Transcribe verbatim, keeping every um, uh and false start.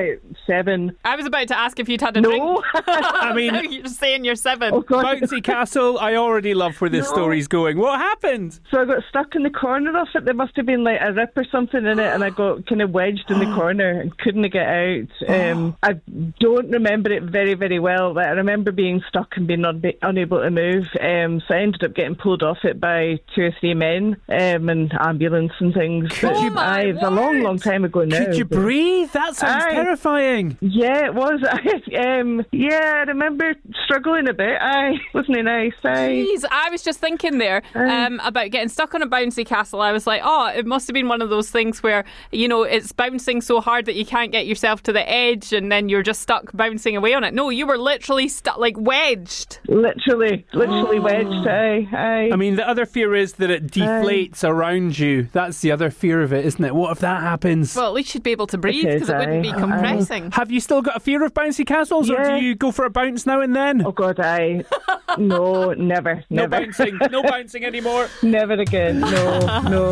about seven. I was about to ask if you'd had a no. drink. I mean, You're saying you're seven. Oh, God. Bouncy Castle, I already love where this No. story's going. What happened? So I got stuck in the corner of it. There must have been like a rip or something in it, and I got kind of wedged in the corner and couldn't get out. Um, I don't remember it very, very well, but I remember being stuck and being un- unable to move. Um, so I ended up getting pulled off it by two or three men um, and ambulance and things. Could But you- aye, it was a long, long time ago now. Could you but- breathe? That sounds Aye. terrifying. Yeah, it was. um, yeah, I remember struggling a bit. Aye, wasn't it nice? Aye. Jeez, I was just thinking there um, about getting stuck on a bouncy castle. I was like, oh, it must have been one of those things where, you know, it's bouncing so hard that you can't get yourself to the edge and then you're just stuck bouncing away on it. No, you were literally stuck, like wedged. Literally, literally wedged. Aye, aye. I mean, the other fear is that it deflates around you. That's the other fear of it, isn't it? What if that happens? Well, at least you'd be able to breathe is, because it wouldn't be aye. compressing. Have you still got a fear of bouncy castles, or Yeah. do you go for a bounce now and then? Oh God, I no, never, no never, bouncing, no bouncing anymore. never again. No, no.